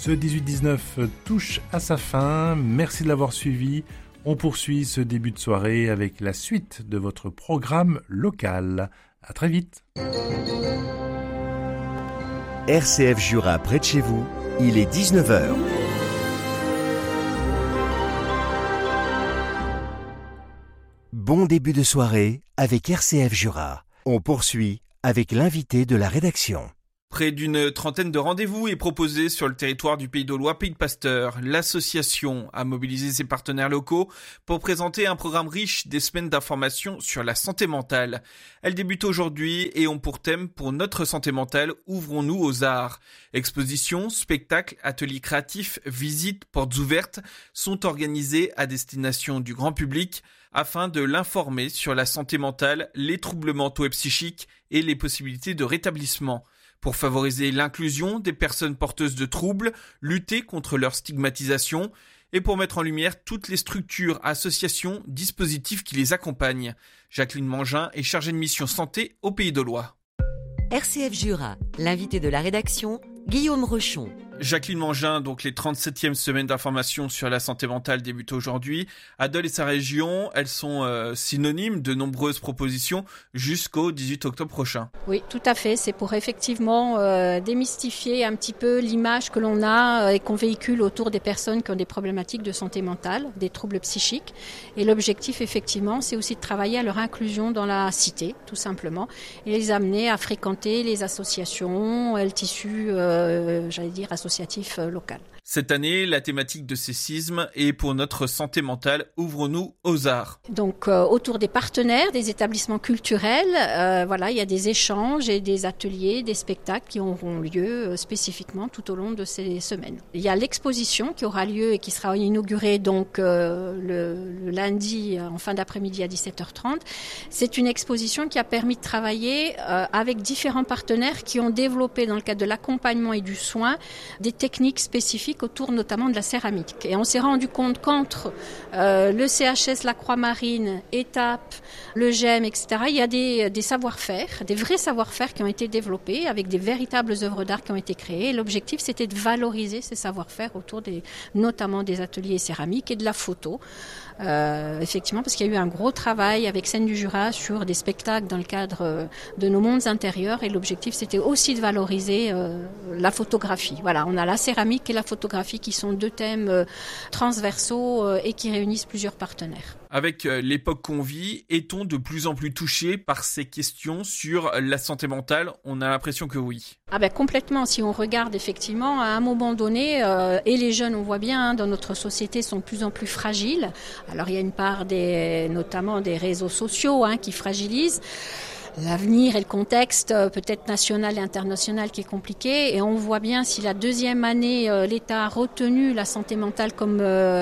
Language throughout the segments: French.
Ce 18-19 touche à sa fin. Merci de l'avoir suivi. On poursuit ce début de soirée avec la suite de votre programme local. À très vite. RCF Jura près de chez vous, il est 19h. Bon début de soirée avec RCF Jura. On poursuit avec l'invité de la rédaction. Près d'une trentaine de rendez-vous est proposé sur le territoire du Pays d'Aulois, Pays de Pasteur. L'association a mobilisé ses partenaires locaux pour présenter un programme riche des semaines d'information sur la santé mentale. Elle débute aujourd'hui et ont pour thème pour notre santé mentale, ouvrons-nous aux arts. Expositions, spectacles, ateliers créatifs, visites, portes ouvertes sont organisés à destination du grand public afin de l'informer sur la santé mentale, les troubles mentaux et psychiques et les possibilités de rétablissement. Pour favoriser l'inclusion des personnes porteuses de troubles, lutter contre leur stigmatisation et pour mettre en lumière toutes les structures, associations, dispositifs qui les accompagnent. Jacqueline Mangin est chargée de mission santé au Pays d'Aulois. RCF Jura, l'invité de la rédaction, Guillaume Rochon. Jacqueline Mangin, donc les 37e semaines d'information sur la santé mentale débutent aujourd'hui. À Dole et sa région, elles sont synonymes de nombreuses propositions jusqu'au 18 octobre prochain. Oui, tout à fait. C'est pour effectivement démystifier un petit peu l'image que l'on a et qu'on véhicule autour des personnes qui ont des problématiques de santé mentale, des troubles psychiques. Et l'objectif, effectivement, c'est aussi de travailler à leur inclusion dans la cité, tout simplement, et les amener à fréquenter les associations, le tissu, associatif local. Cette année, la thématique de Cécisme est pour notre santé mentale, ouvrons-nous aux arts. Donc autour des partenaires, des établissements culturels, il y a des échanges et des ateliers, des spectacles qui auront lieu spécifiquement tout au long de ces semaines. Il y a l'exposition qui aura lieu et qui sera inaugurée donc le lundi en fin d'après-midi à 17h30. C'est une exposition qui a permis de travailler avec différents partenaires qui ont développé dans le cadre de l'accompagnement et du soin des techniques spécifiques autour notamment de la céramique. Et on s'est rendu compte qu'entre le CHS, la Croix-Marine, Étape, le GEM, etc., il y a des savoir-faire, des vrais savoir-faire qui ont été développés avec des véritables œuvres d'art qui ont été créées. Et l'objectif, c'était de valoriser ces savoir-faire autour notamment des ateliers céramiques et de la photo. Effectivement, parce qu'il y a eu un gros travail avec Scènes du Jura sur des spectacles dans le cadre de nos mondes intérieurs et l'objectif c'était aussi de valoriser la photographie. Voilà, on a la céramique et la photographie qui sont deux thèmes transversaux et qui réunissent plusieurs partenaires. Avec l'époque qu'on vit, est-on de plus en plus touché par ces questions sur la santé mentale ? On a l'impression que oui. Complètement. Si on regarde effectivement, à un moment donné, et les jeunes, on voit bien, dans notre société, sont de plus en plus fragiles. Alors il y a une part notamment des réseaux sociaux qui fragilisent. L'avenir et le contexte peut-être national et international qui est compliqué et on voit bien si la deuxième année l'État a retenu la santé mentale comme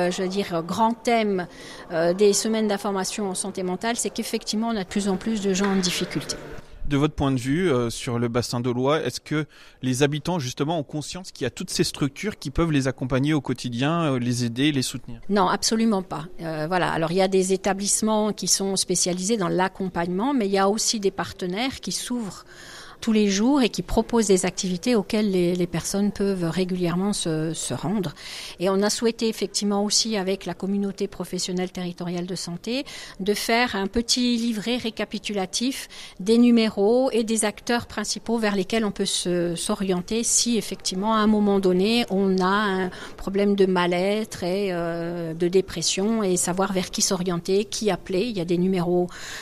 grand thème des semaines d'information en santé mentale, c'est qu'effectivement on a de plus en plus de gens en difficulté. De votre point de vue, sur le bassin d'Aulois, est-ce que les habitants justement ont conscience qu'il y a toutes ces structures qui peuvent les accompagner au quotidien, les aider, les soutenir ? Non, absolument pas. Alors il y a des établissements qui sont spécialisés dans l'accompagnement, mais il y a aussi des partenaires qui s'ouvrent tous les jours et qui proposent des activités auxquelles les personnes peuvent régulièrement se rendre. Et on a souhaité effectivement aussi avec la communauté professionnelle territoriale de santé de faire un petit livret récapitulatif des numéros et des acteurs principaux vers lesquels on peut s'orienter si effectivement à un moment donné on a un problème de mal-être et de dépression et savoir vers qui s'orienter, qui appeler. Il y a des numéros,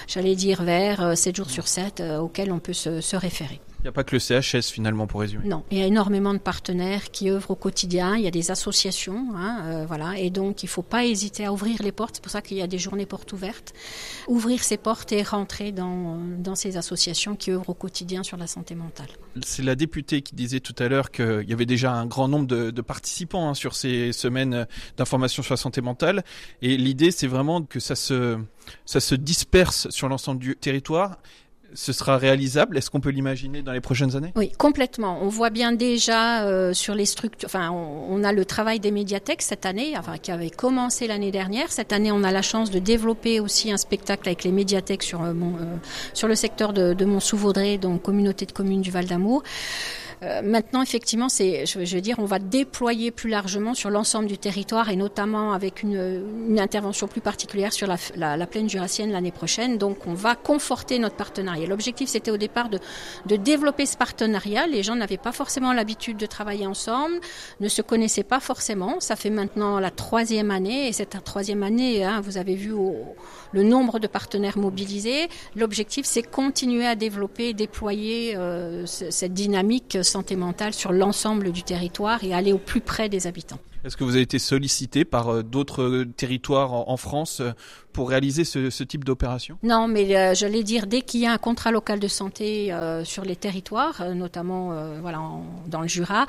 vers 7 jours sur 7 auxquels on peut se référer. Il n'y a pas que le CHS finalement pour résumer. Non, il y a énormément de partenaires qui œuvrent au quotidien, il y a des associations, et donc il ne faut pas hésiter à ouvrir les portes, c'est pour ça qu'il y a des journées portes ouvertes, ouvrir ces portes et rentrer dans ces associations qui œuvrent au quotidien sur la santé mentale. C'est la députée qui disait tout à l'heure qu'il y avait déjà un grand nombre de participants sur ces semaines d'information sur la santé mentale et l'idée c'est vraiment que ça se disperse sur l'ensemble du territoire. Ce sera réalisable ? Est-ce qu'on peut l'imaginer dans les prochaines années ? Oui, complètement. On voit bien déjà sur les structures. On a le travail des médiathèques cette année, qui avait commencé l'année dernière. Cette année, on a la chance de développer aussi un spectacle avec les médiathèques sur le secteur de Mont-sous-Vaudrey, donc communauté de communes du Val d'Amour. Maintenant, effectivement, je veux dire, on va déployer plus largement sur l'ensemble du territoire et notamment avec une intervention plus particulière sur la plaine jurassienne l'année prochaine. Donc, on va conforter notre partenariat. L'objectif, c'était au départ de développer ce partenariat. Les gens n'avaient pas forcément l'habitude de travailler ensemble, ne se connaissaient pas forcément. Ça fait maintenant la 3e année et cette 3e année, vous avez vu le nombre de partenaires mobilisés. L'objectif, c'est continuer à développer et déployer cette dynamique santé mentale sur l'ensemble du territoire et aller au plus près des habitants. Est-ce que vous avez été sollicité par d'autres territoires en France pour réaliser ce type d'opération ? Non, mais j'allais dire, dès qu'il y a un contrat local de santé sur les territoires, notamment dans le Jura,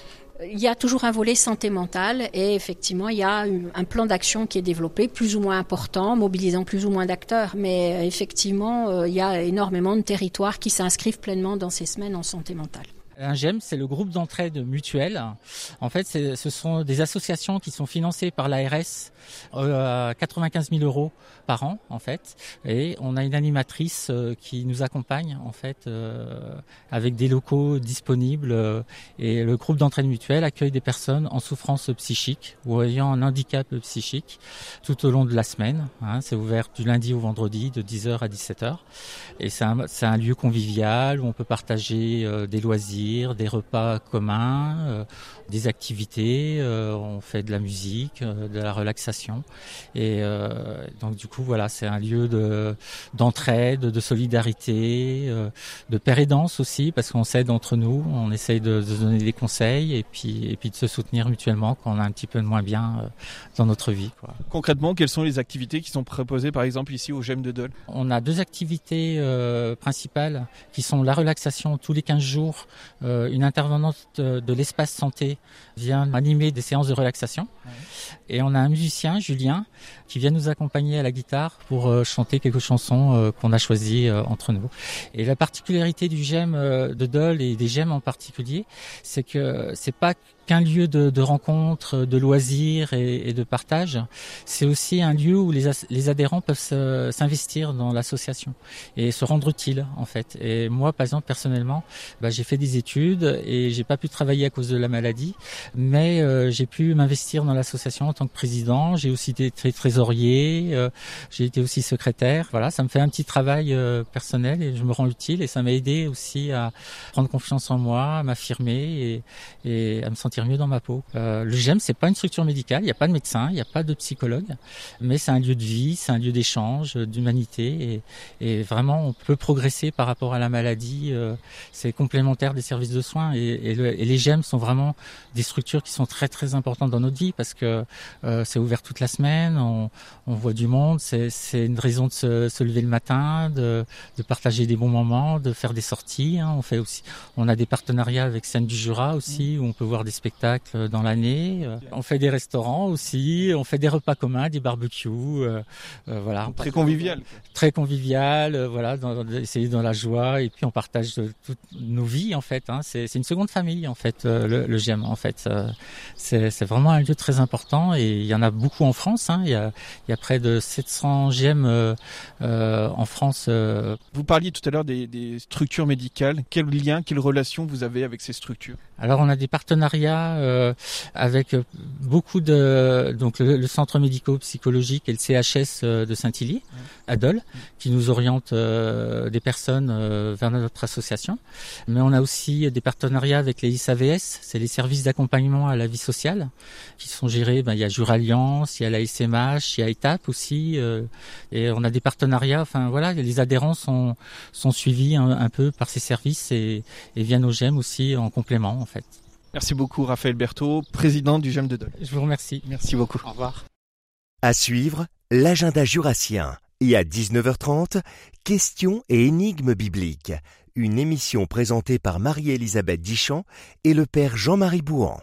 il y a toujours un volet santé mentale et effectivement, il y a un plan d'action qui est développé, plus ou moins important, mobilisant plus ou moins d'acteurs. Mais effectivement, il y a énormément de territoires qui s'inscrivent pleinement dans ces semaines en santé mentale. Un GEM, c'est le groupe d'entraide mutuelle. En fait, ce sont des associations qui sont financées par l'ARS à 95 000 € par an, en fait. Et on a une animatrice qui nous accompagne, en fait, avec des locaux disponibles. Et le groupe d'entraide mutuelle accueille des personnes en souffrance psychique ou ayant un handicap psychique tout au long de la semaine. C'est ouvert du lundi au vendredi, de 10h à 17h. Et c'est un lieu convivial où on peut partager des loisirs, des repas communs, des activités, on fait de la musique, de la relaxation et donc du coup voilà, c'est un lieu d'entraide, de solidarité, de pair et danse aussi parce qu'on s'aide entre nous, on essaye de donner des conseils et puis de se soutenir mutuellement quand on a un petit peu de moins bien dans notre vie, quoi. Concrètement, quelles sont les activités qui sont proposées par exemple ici au GEM de Dole ? On a 2 activités principales qui sont la relaxation tous les 15 jours. Une intervenante de l'espace santé vient animer des séances de relaxation. Ouais. Et on a un musicien, Julien, qui vient nous accompagner à la guitare pour chanter quelques chansons qu'on a choisies entre nous. Et la particularité du GEM de Dole et des GEM en particulier, c'est que c'est pas qu'un lieu de rencontre, de loisirs et de partage. C'est aussi un lieu où les adhérents peuvent s'investir dans l'association et se rendre utiles, en fait. Et moi, par exemple, personnellement, j'ai fait des études et j'ai pas pu travailler à cause de la maladie, mais j'ai pu m'investir dans l'association en tant que président. J'ai aussi été trésorier, j'ai été aussi secrétaire. Voilà, ça me fait un petit travail personnel et je me rends utile et ça m'a aidé aussi à prendre confiance en moi, à m'affirmer et à me sentir mieux dans ma peau. Le GEM, c'est pas une structure médicale, il n'y a pas de médecin, il n'y a pas de psychologue, mais c'est un lieu de vie, c'est un lieu d'échange, d'humanité et vraiment on peut progresser par rapport à la maladie. C'est complémentaire des services de soins et les GEM sont vraiment des structures qui sont très très importantes dans notre vie parce que c'est ouvert toute la semaine, on voit du monde, c'est une raison de se lever le matin, de partager des bons moments, de faire des sorties. On a des partenariats avec Scène du Jura aussi où on peut voir des spectacles dans l'année. On fait des restaurants aussi, on fait des repas communs, des barbecues. Voilà. Très convivial. Très convivial, voilà, essayer dans la joie et puis on partage toutes nos vies en fait. C'est une seconde famille en fait, le GEM en fait. C'est vraiment un lieu très important et il y en a beaucoup en France. Il y a près de 700 GEM en France. Vous parliez tout à l'heure des structures médicales. Quel lien, quelle relation vous avez avec ces structures ? Alors on a des partenariats avec beaucoup donc le centre médico-psychologique et le CHS de Saint-Hilly à Dole qui nous oriente des personnes vers notre association. Mais on a aussi des partenariats avec les SAVS, c'est les services d'accompagnement à la vie sociale qui sont gérés. Il y a Juralliance, il y a la SMH, il y a ETAP aussi et on a des partenariats. Enfin voilà, les adhérents sont suivis un peu par ces services et viennent au GEM aussi en complément en fait. Merci beaucoup Raphaël Berthaud, président du GEM de Dole. Je vous remercie. Merci beaucoup. Au revoir. À suivre, l'agenda jurassien. Et à 19h30, questions et énigmes bibliques. Une émission présentée par Marie-Elisabeth Dichamp et le père Jean-Marie Bouhan.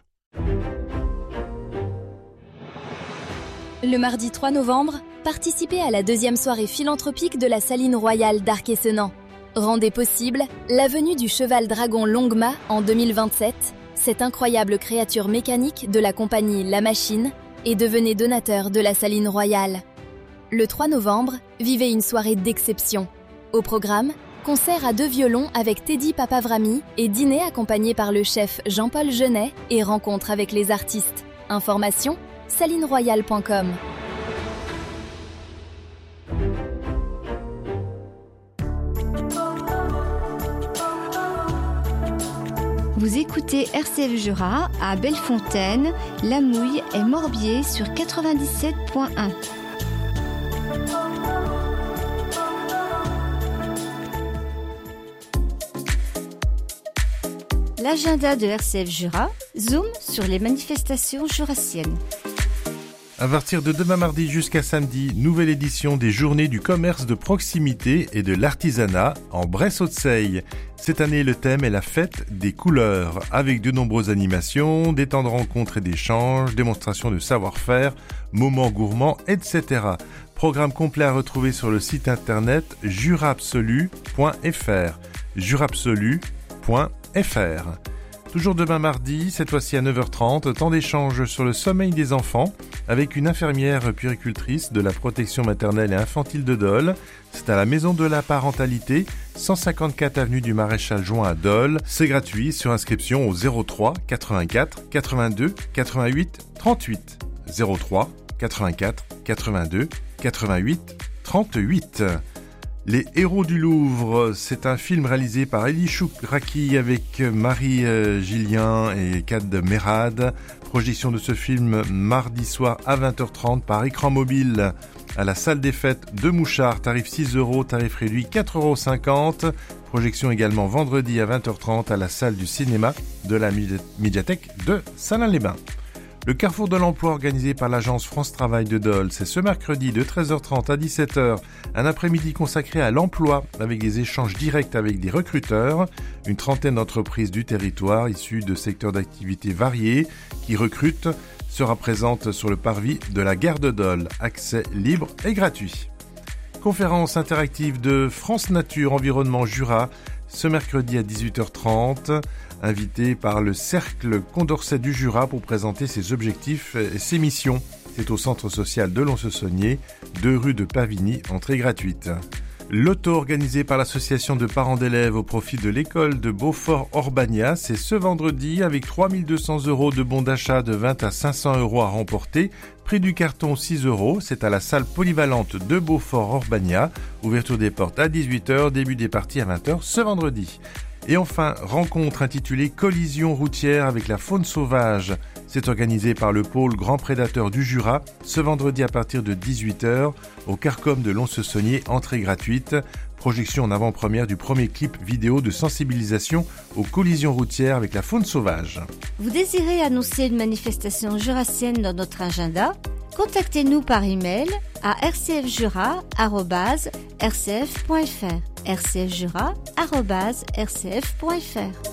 Le mardi 3 novembre, participez à la 2e soirée philanthropique de la Saline Royale d'Arc-et-Senans. Rendez possible la venue du cheval dragon Longma en 2027, cette incroyable créature mécanique de la compagnie La Machine, et devenez donateur de la Saline Royale. Le 3 novembre, vivez une soirée d'exception. Au programme, concert à 2 violons avec Teddy Papavrami et dîner accompagné par le chef Jean-Paul Genet et rencontre avec les artistes. Information salineroyale.com. Vous écoutez RCF Jura à Bellefontaine, Lamouille et Morbier sur 97.1. L'agenda de RCF Jura, zoom sur les manifestations jurassiennes. À partir de demain mardi jusqu'à samedi, nouvelle édition des Journées du commerce de proximité et de l'artisanat en Bresse-Haute-Seille. Cette année, le thème est la fête des couleurs, avec de nombreuses animations, des temps de rencontres et d'échanges, démonstrations de savoir-faire, moments gourmands, etc. Programme complet à retrouver sur le site internet juraabsolu.fr. juraabsolu.fr. Toujours demain mardi, cette fois-ci à 9h30, temps d'échange sur le sommeil des enfants avec une infirmière puéricultrice de la protection maternelle et infantile de Dole. C'est à la Maison de la Parentalité, 154 avenue du Maréchal Juin à Dole. C'est gratuit sur inscription au 03 84 82 88 38. 03 84 82 88 38. Les Héros du Louvre, c'est un film réalisé par Elie Choukraki avec Marie Gillien et Kad Merad. Projection de ce film mardi soir à 20h30 par écran mobile à la salle des fêtes de Mouchard. Tarif 6 €, tarif réduit 4,50 €. Projection également vendredi à 20h30 à la salle du cinéma de la médiathèque de Salins-les-Bains. Le Carrefour de l'Emploi organisé par l'agence France Travail de Dole, c'est ce mercredi de 13h30 à 17h, un après-midi consacré à l'emploi avec des échanges directs avec des recruteurs, une trentaine d'entreprises du territoire issues de secteurs d'activité variés qui recrutent sera présente sur le parvis de la gare de Dole, accès libre et gratuit. Conférence interactive de France Nature Environnement Jura, ce mercredi à 18h30, invité par le Cercle Condorcet du Jura pour présenter ses objectifs et ses missions. C'est au centre social de Lons-le-Saunier, 2 rue de Pavigny, entrée gratuite. L'auto organisé par l'association de parents d'élèves au profit de l'école de Beaufort-Orbagna, c'est ce vendredi avec 3 200 € de bons d'achat de 20 à 500 € à remporter. Prix du carton 6 €, c'est à la salle polyvalente de Beaufort-Orbagna. Ouverture des portes à 18h, début des parties à 20h ce vendredi. Et enfin, rencontre intitulée Collision routière avec la faune sauvage. C'est organisé par le pôle Grand Prédateur du Jura, ce vendredi à partir de 18h, au Carcom de Lons-le-Saunier, entrée gratuite. Projection en avant-première du premier clip vidéo de sensibilisation aux collisions routières avec la faune sauvage. Vous désirez annoncer une manifestation jurassienne dans notre agenda ? Contactez-nous par email à rcfjura@rcf.fr. rcfjura@rcf.fr.